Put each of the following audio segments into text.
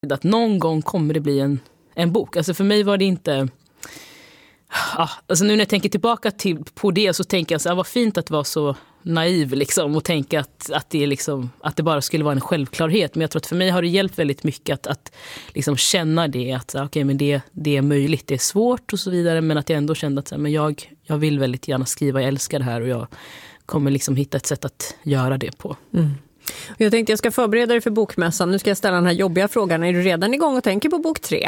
att någon gång kommer det bli en bok. Alltså för mig var det inte... alltså nu när jag tänker tillbaka på det så tänker jag så här, vad fint att vara så naiv liksom, och tänka att det är liksom, att det bara skulle vara en självklarhet. Men jag tror att för mig har det hjälpt väldigt mycket att liksom känna det, att okej, men det är möjligt, det är svårt och så vidare, men att jag ändå kände att så här, men jag vill väldigt gärna skriva, jag älskar det här och jag kommer liksom hitta ett sätt att göra det på. Jag tänkte jag ska förbereda dig för bokmässan. Nu ska jag ställa den här jobbiga frågan. Är du redan igång och tänker på bok 3?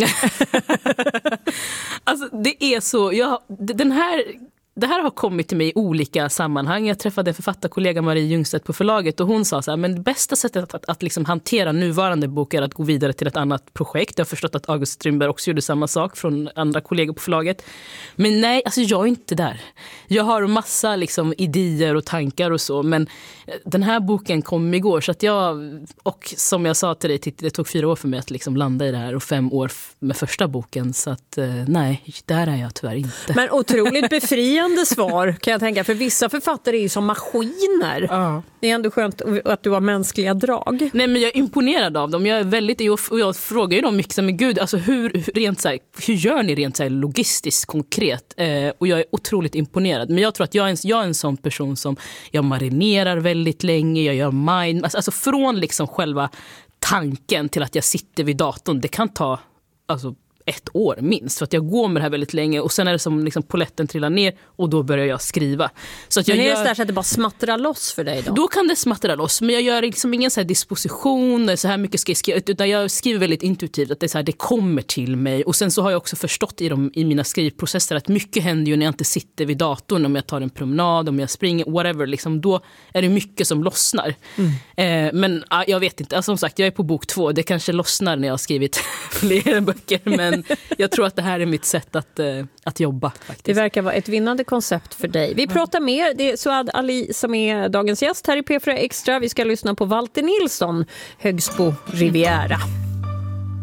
Alltså det är så, det här har kommit till mig i olika sammanhang. Jag träffade en författarkollega, Marie Ljungstedt, på förlaget, och hon sa så här, men det bästa sättet att liksom hantera nuvarande bok är att gå vidare till ett annat projekt. Jag har förstått att August Strindberg också gjorde samma sak från andra kollegor på förlaget. Men nej, alltså jag är inte där. Jag har massa liksom idéer och tankar och så, men den här boken kom igår, så att och som jag sa till dig, det tog 4 år för mig att liksom landa i det här och 5 år med första boken, så att nej, där är jag tyvärr inte. Men otroligt befriande svar kan jag tänka, för vissa författare är ju som maskiner. Det är ändå skönt att du har mänskliga drag. Nej, men jag är imponerad av dem. Jag är väldigt, och jag frågar ju dem mycket, men gud, alltså hur gör ni rent så här logistiskt konkret? Och jag är otroligt imponerad. Men jag tror att jag är en sån person som jag marinerar väldigt länge, jag gör mind, alltså från liksom själva tanken till att jag sitter vid datorn, det kan ta alltså 1 år minst, för att jag går med det här väldigt länge, och sen är det som liksom poletten trillar ner och då börjar jag skriva. Så att men är det så att det bara smattrar loss för dig då? Då kan det smattra loss, men jag gör liksom ingen så här disposition, så här mycket ska jag skriva, utan jag skriver väldigt intuitivt, att det är så här, det kommer till mig. Och sen så har jag också förstått i mina skrivprocesser att mycket händer ju när jag inte sitter vid datorn, om jag tar en promenad, om jag springer, whatever, liksom, då är det mycket som lossnar. Men jag vet inte, alltså, som sagt, jag är på bok 2, det kanske lossnar när jag har skrivit fler böcker, men jag tror att det här är mitt sätt att jobba faktiskt. Det verkar vara ett vinnande koncept för dig. Vi pratar mer, det är Suad Ali som är dagens gäst här i P4 Extra. Vi ska lyssna på Walter Nilsson, Högsbo Riviera.